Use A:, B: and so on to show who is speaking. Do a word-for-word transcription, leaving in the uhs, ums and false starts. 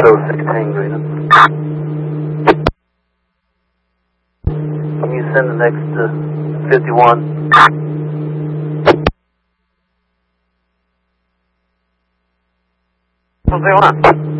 A: show sixteen, Greenham. Can you send the next to fifty-one? What's going on?